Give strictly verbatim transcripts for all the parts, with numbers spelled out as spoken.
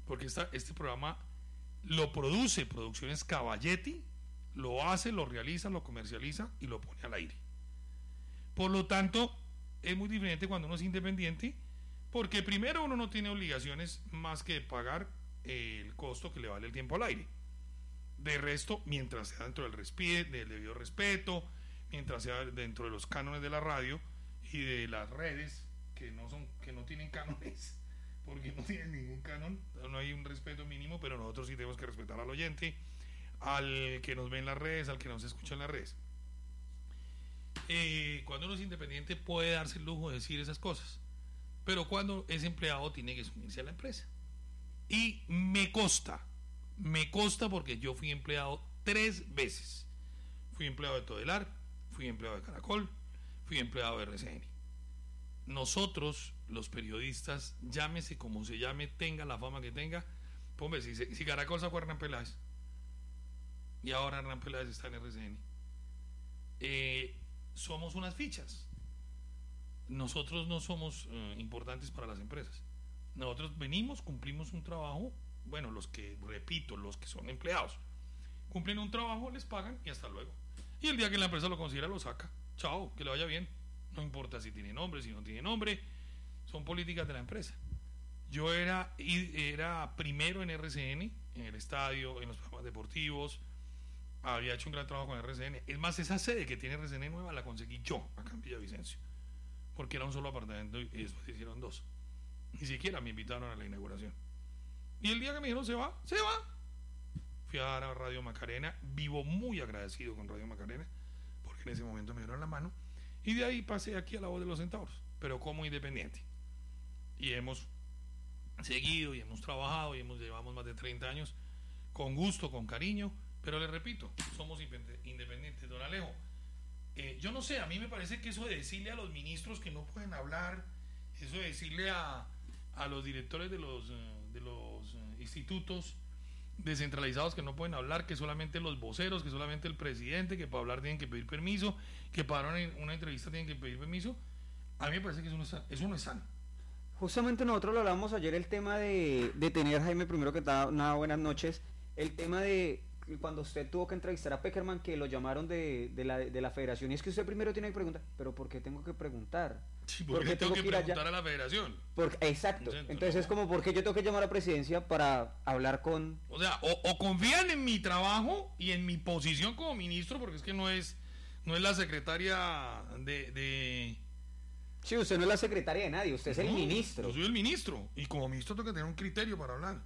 porque esta, este programa lo produce Producciones Cavalletti, lo hace, lo realiza, lo comercializa y lo pone al aire. Por lo tanto, es muy diferente cuando uno es independiente, porque primero uno no tiene obligaciones más que pagar el costo que le vale el tiempo al aire. De resto, mientras sea dentro del, respide, del debido respeto, mientras sea dentro de los cánones de la radio y de las redes que no son, que no tienen cánones, porque no tienen ningún canon, no hay un respeto mínimo, pero nosotros sí tenemos que respetar al oyente, al que nos ve en las redes, al que nos escucha en las redes. Eh, cuando uno es independiente puede darse el lujo de decir esas cosas, pero cuando es empleado tiene que sumirse a la empresa. Y me consta, me consta porque yo fui empleado tres veces. Fui empleado de Todelar, fui empleado de Caracol, fui empleado de R C N. Nosotros, los periodistas, llámese como se llame, tenga la fama que tenga, hombre, si, si Caracol sacó a Hernán Peláez y ahora Hernán Peláez está en R C N, eh, somos unas fichas. Nosotros no somos eh, importantes para las empresas. Nosotros venimos, cumplimos un trabajo, bueno, los que, repito, los que son empleados, cumplen un trabajo, les pagan y hasta luego. Y el día que la empresa lo considera, lo saca. Chao, que le vaya bien. No importa si tiene nombre, si no tiene nombre, son políticas de la empresa. Yo era, era primero en R C N, en el estadio, en los programas deportivos, había hecho un gran trabajo con R C N. Es más, esa sede que tiene R C N nueva la conseguí yo acá en Villavicencio, porque era un solo apartamento y después se hicieron dos. Ni siquiera me invitaron a la inauguración. Y el día que me dijeron se va, se va. Fui a dar a Radio Macarena, vivo muy agradecido con Radio Macarena, porque en ese momento me dieron la mano. Y de ahí pasé aquí a La Voz de los Centauros, pero como independiente. Y hemos seguido y hemos trabajado y hemos llevamos más de treinta años con gusto, con cariño, pero les repito, somos independientes. Don Alejo, eh, yo no sé, a mí me parece que eso de decirle a los ministros que no pueden hablar, eso de decirle a, a los directores de los, de los institutos descentralizados que no pueden hablar, que solamente los voceros, que solamente el presidente, que para hablar tienen que pedir permiso, que para una, una entrevista tienen que pedir permiso, a mí me parece que eso no es, eso no es sano. Justamente nosotros lo hablamos ayer, el tema de, de tener, Jaime, primero que nada, nada, buenas noches, el tema de cuando usted tuvo que entrevistar a Peckerman, que lo llamaron de, de, la, de la federación, y es que usted primero tiene que preguntar, pero ¿por qué tengo que preguntar? Sí, ¿por, ¿Por qué tengo, tengo que, que preguntar allá? A la federación? Porque, exacto, entonces, entonces no. Es como, ¿por qué yo tengo que llamar a la presidencia para hablar con...? O sea, o, o confían en mi trabajo y en mi posición como ministro, porque es que no es, no es la secretaria de... de... Sí, usted no es la secretaria de nadie, usted es no, el ministro. Yo soy el ministro, y como ministro tengo que tener un criterio para hablar.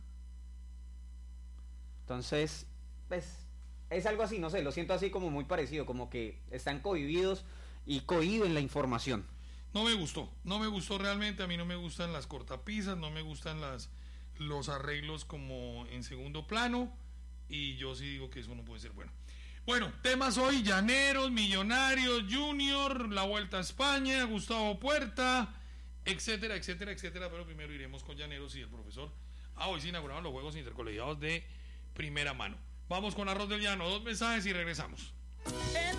Entonces, pues, es algo así, no sé, lo siento así como muy parecido, como que están cohibidos y cohiben la información. No me gustó, no me gustó realmente, a mí no me gustan las cortapisas, no me gustan las los arreglos como en segundo plano, y yo sí digo que eso no puede ser bueno. Bueno, temas hoy: Llaneros, Millonarios, Junior, la Vuelta a España, Gustavo Puerta, etcétera, etcétera, etcétera, pero primero iremos con Llaneros y el profesor. Ah, hoy se inauguraron los Juegos Intercolegiados de primera mano. Vamos con Arroz del Llano, dos mensajes y regresamos.